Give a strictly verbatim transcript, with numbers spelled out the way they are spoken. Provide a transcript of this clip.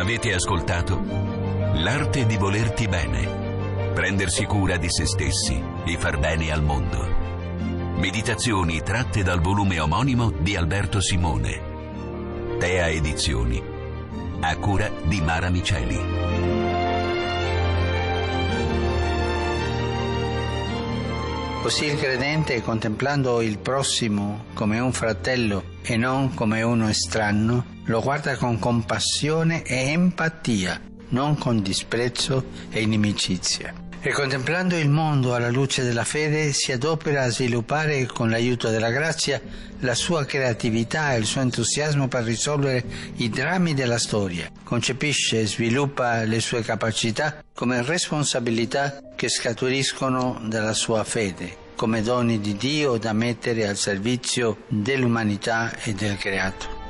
Avete ascoltato L'arte di volerti bene, prendersi cura di se stessi e far bene al mondo. Meditazioni tratte dal volume omonimo di Alberto Simone. Tea Edizioni, a cura di Mara Miceli. Così il credente, contemplando il prossimo come un fratello e non come uno estraneo, lo guarda con compassione e empatia, non con disprezzo e inimicizia. E contemplando il mondo alla luce della fede si adopera a sviluppare, con l'aiuto della grazia, la sua creatività e il suo entusiasmo per risolvere i drammi della storia. Concepisce e sviluppa le sue capacità come responsabilità che scaturiscono dalla sua fede, come doni di Dio da mettere al servizio dell'umanità e del creato.